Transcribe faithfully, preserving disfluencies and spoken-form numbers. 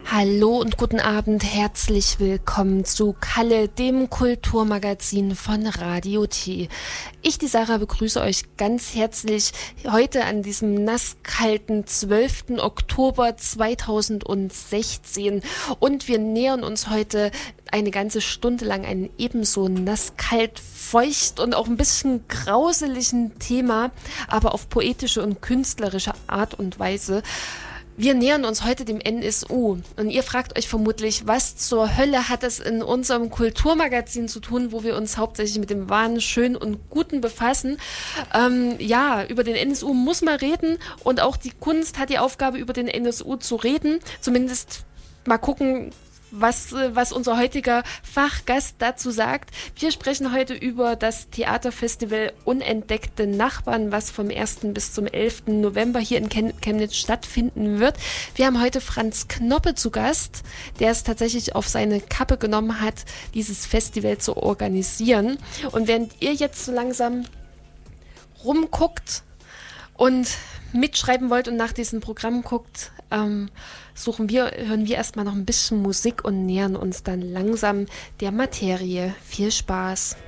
Hallo und guten Abend, herzlich willkommen zu Kalle, dem Kulturmagazin von Radio T. Ich, die Sarah, begrüße euch ganz herzlich heute an diesem nasskalten zwölften Oktober zweitausendsechzehn und wir nähern uns heute eine ganze Stunde lang einem ebenso nasskalt, feucht und auch ein bisschen grauseligen Thema, aber auf poetische und künstlerische Art und Weise. Wir nähern uns heute dem N S U und ihr fragt euch vermutlich, was zur Hölle hat es in unserem Kulturmagazin zu tun, wo wir uns hauptsächlich mit dem Wahren, Schönen und Guten befassen. Ähm, ja, über den N S U muss man reden und auch die Kunst hat die Aufgabe, über den N S U zu reden. Zumindest mal gucken, was, was unser heutiger Fachgast dazu sagt. Wir sprechen heute über das Theaterfestival Unentdeckte Nachbarn, was vom ersten bis zum elften November hier in Chemnitz stattfinden wird. Wir haben heute Franz Knoppe zu Gast, der es tatsächlich auf seine Kappe genommen hat, dieses Festival zu organisieren. Und während ihr jetzt so langsam rumguckt und mitschreiben wollt und nach diesem Programm guckt, ähm, suchen wir, hören wir erstmal noch ein bisschen Musik und nähern uns dann langsam der Materie. Viel Spaß!